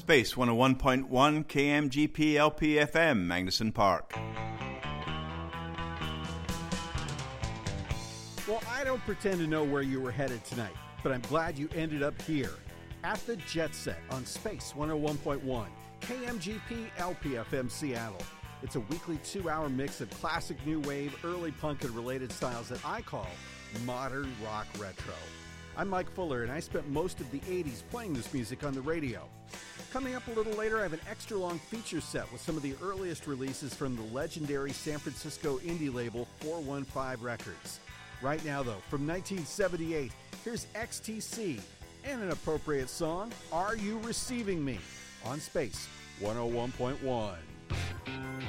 Space 101.1 KMGP LPFM, Magnuson Park. Well, I don't pretend to know where you were headed tonight, but I'm glad you ended up here at the Jet Set on Space 101.1 KMGP LPFM Seattle. It's a weekly 2-hour mix of classic new wave, early punk and related styles that I call modern rock retro. I'm Mike Fuller, and I spent most of the 80s playing this music on the radio. Coming up a little later, I have an extra long feature set with some of the earliest releases from the legendary San Francisco indie label 415 Records. Right now, though, from 1978, here's XTC and an appropriate song, Are You Receiving Me? On Space 101.1.